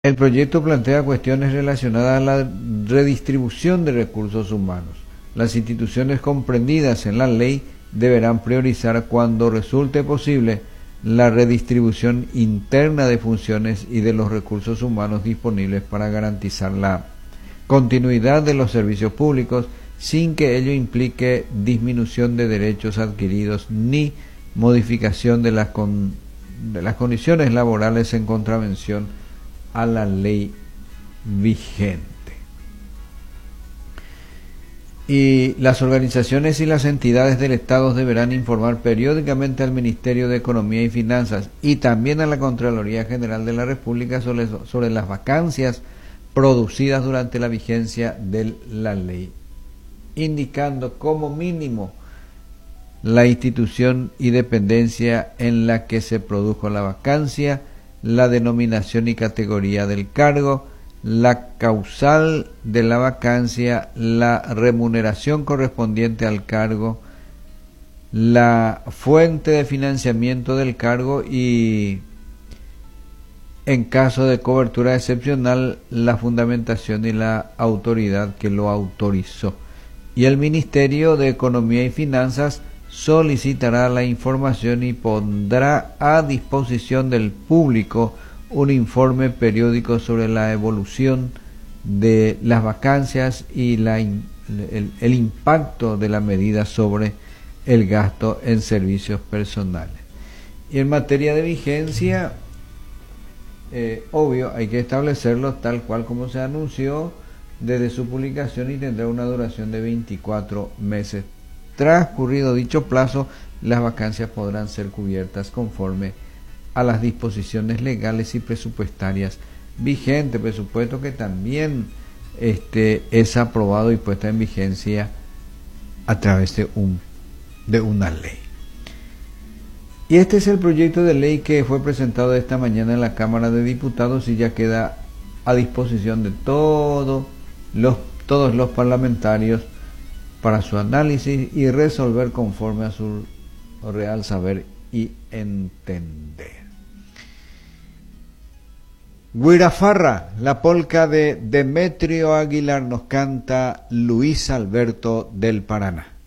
El proyecto plantea cuestiones relacionadas a la redistribución de recursos humanos. Las instituciones comprendidas en la ley deberán priorizar cuando resulte posible la redistribución interna de funciones y de los recursos humanos disponibles para garantizar la continuidad de los servicios públicos sin que ello implique disminución de derechos adquiridos ni modificación de las condiciones laborales en contravención a la ley vigente. Y las organizaciones y las entidades del Estado deberán informar periódicamente al Ministerio de Economía y Finanzas y también a la Contraloría General de la República sobre las vacancias producidas durante la vigencia de la ley, indicando como mínimo la institución y dependencia en la que se produjo la vacancia, la denominación y categoría del cargo, la causal de la vacancia, la remuneración correspondiente al cargo, la fuente de financiamiento del cargo y, en caso de cobertura excepcional, la fundamentación y la autoridad que lo autorizó. Y el Ministerio de Economía y Finanzas solicitará la información y pondrá a disposición del público un informe periódico sobre la evolución de las vacancias y el impacto de la medida sobre el gasto en servicios personales. Y en materia de vigencia, obvio, hay que establecerlo tal cual como se anunció desde su publicación y tendrá una duración de 24 meses. Transcurrido dicho plazo, las vacancias podrán ser cubiertas conforme a las disposiciones legales y presupuestarias vigentes, presupuesto que también es aprobado y puesta en vigencia a través de una ley. Y este es el proyecto de ley que fue presentado esta mañana en la Cámara de Diputados y ya queda a disposición de todos los parlamentarios para su análisis y resolver conforme a su real saber y entender. Guirafarra, la polca de Demetrio Aguilar, nos canta Luis Alberto del Paraná.